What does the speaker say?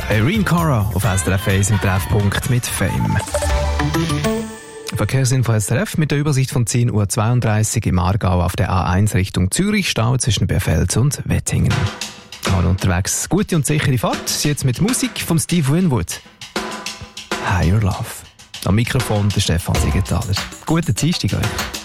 Irene Cara auf SRF 1 im Treffpunkt mit Fame. Verkehrsinfo SRF mit der Übersicht von 10.32 Uhr im Aargau auf der A1 Richtung Zürich, Stau zwischen Bärfeld und Wettingen. Alle unterwegs, gute und sichere Fahrt. Jetzt mit Musik von Steve Winwood. Higher Love. Am Mikrofon der Stefan Siegenthaler. Guten Dienstag euch.